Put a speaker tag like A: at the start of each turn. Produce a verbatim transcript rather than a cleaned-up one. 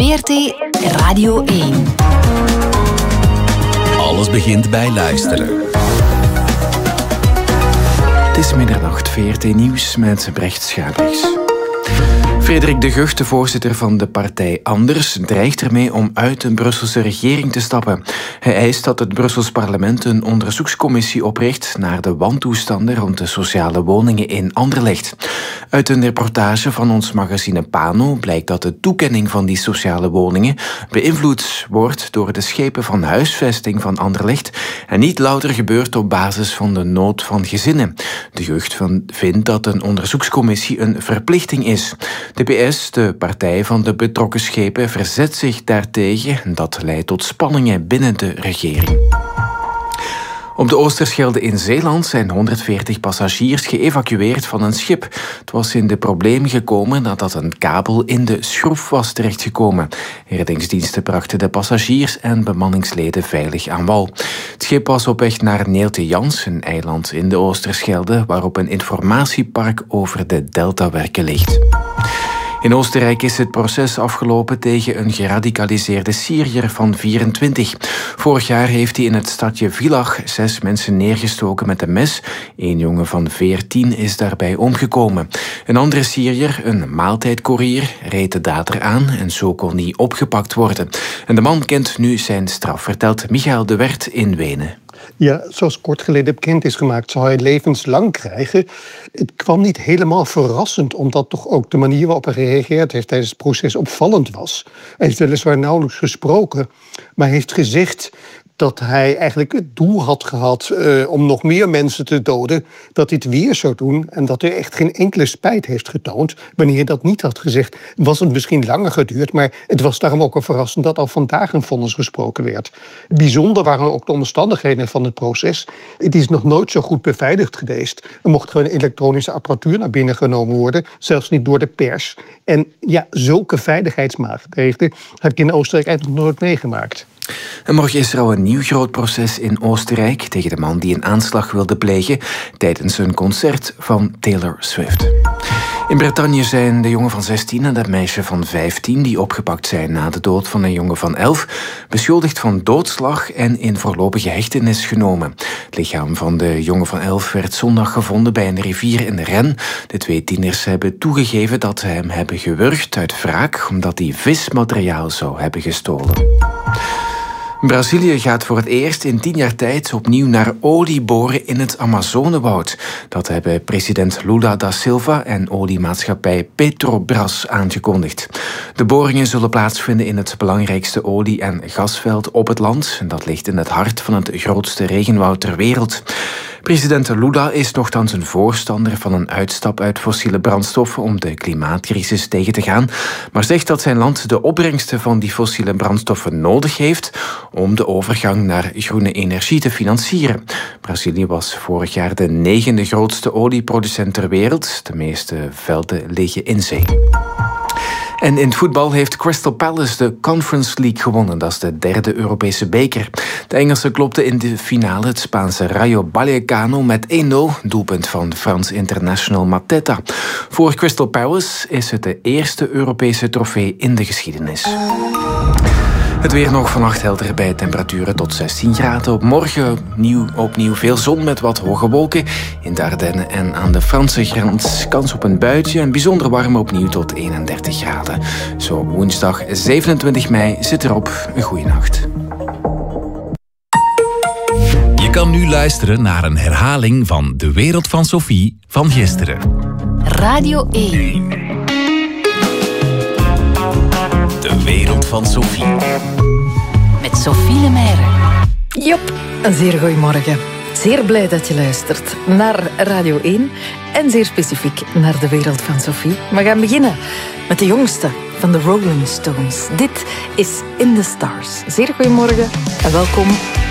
A: V R T Radio één.
B: Alles begint bij luisteren.
C: Het is middernacht, V R T Nieuws met Brecht Schabriks. Frederik de Gucht, de voorzitter van de partij Anders, dreigt ermee om uit de Brusselse regering te stappen. Hij eist dat het Brussels parlement een onderzoekscommissie opricht naar de wantoestanden rond de sociale woningen in Anderlecht. Uit een reportage van ons magazine Pano blijkt dat de toekenning van die sociale woningen beïnvloed wordt door de schepen van huisvesting van Anderlecht en niet louter gebeurt op basis van de nood van gezinnen. De Gucht vindt dat een onderzoekscommissie een verplichting is. De P S, de partij van de betrokken schepen, verzet zich daartegen. Dat leidt tot spanningen binnen de regering. Op de Oosterschelde in Zeeland zijn honderdveertig passagiers geëvacueerd van een schip. Het was in de problemen gekomen nadat een kabel in de schroef was terechtgekomen. Reddingsdiensten brachten de passagiers en bemanningsleden veilig aan wal. Het schip was op weg naar Neeltje-Jans, een eiland in de Oosterschelde, waarop een informatiepark over de deltawerken ligt. In Oostenrijk is het proces afgelopen tegen een geradicaliseerde Syriër van vierentwintig. Vorig jaar heeft hij in het stadje Villach zes mensen neergestoken met een mes. Eén jongen van veertien is daarbij omgekomen. Een andere Syriër, een maaltijdcourier, reed de dader aan en zo kon hij opgepakt worden. En de man kent nu zijn straf, vertelt Michael de Wert in Wenen.
D: Ja, zoals kort geleden bekend is gemaakt, zou hij levenslang krijgen. Het kwam niet helemaal verrassend, omdat toch ook de manier waarop hij gereageerd heeft tijdens het proces opvallend was. Hij heeft weliswaar nauwelijks gesproken, maar hij heeft gezegd dat hij eigenlijk het doel had gehad uh, om nog meer mensen te doden, dat hij het weer zou doen en dat hij echt geen enkele spijt heeft getoond. Wanneer hij dat niet had gezegd, was het misschien langer geduurd, maar het was daarom ook een verrassend dat al vandaag een vonnis gesproken werd. Bijzonder waren ook de omstandigheden van het proces. Het is nog nooit zo goed beveiligd geweest. Er mocht gewoon elektronische apparatuur naar binnen genomen worden, zelfs niet door de pers. En ja, zulke veiligheidsmaatregelen heb ik in Oostenrijk eigenlijk nog nooit meegemaakt.
C: En morgen is er al een nieuw groot proces in Oostenrijk tegen de man die een aanslag wilde plegen tijdens een concert van Taylor Swift. In Bretagne zijn de jongen van zestien en dat meisje van vijftien die opgepakt zijn na de dood van een jongen van elf beschuldigd van doodslag en in voorlopige hechtenis genomen. Het lichaam van de jongen van elf werd zondag gevonden bij een rivier in Rennes. De twee tieners hebben toegegeven dat ze hem hebben gewurgd uit wraak omdat hij vismateriaal zou hebben gestolen. Brazilië gaat voor het eerst in tien jaar tijd opnieuw naar olie boren in het Amazonewoud. Dat hebben president Lula da Silva en oliemaatschappij Petrobras aangekondigd. De boringen zullen plaatsvinden in het belangrijkste olie- en gasveld op het land. Dat ligt in het hart van het grootste regenwoud ter wereld. President Lula is nochtans een voorstander van een uitstap uit fossiele brandstoffen om de klimaatcrisis tegen te gaan, maar zegt dat zijn land de opbrengsten van die fossiele brandstoffen nodig heeft om de overgang naar groene energie te financieren. Brazilië was vorig jaar de negende grootste olieproducent ter wereld. De meeste velden liggen in zee. En in het voetbal heeft Crystal Palace de Conference League gewonnen. Dat is de derde Europese beker. De Engelsen klopten in de finale het Spaanse Rayo Vallecano met één nul. Doelpunt van Frans international Mateta. Voor Crystal Palace is het de eerste Europese trofee in de geschiedenis. Het weer nog vannacht helder bij temperaturen tot zestien graden. Op morgen opnieuw, opnieuw veel zon met wat hoge wolken. In de Ardennen en aan de Franse grens kans op een buitje. En bijzonder warm opnieuw tot eenendertig graden. Zo woensdag zevenentwintig mei zit erop. Een goeie nacht.
B: Je kan nu luisteren naar een herhaling van De Wereld van Sophie van gisteren.
A: Radio één.
B: De Wereld van Sophie.
A: Met Sophie Lemaire.
E: Jop, een zeer goeiemorgen. Zeer blij dat je luistert naar Radio één en zeer specifiek naar De Wereld van Sophie. We gaan beginnen met de jongste van de Rolling Stones. Dit is In the Stars. Zeer goeiemorgen en welkom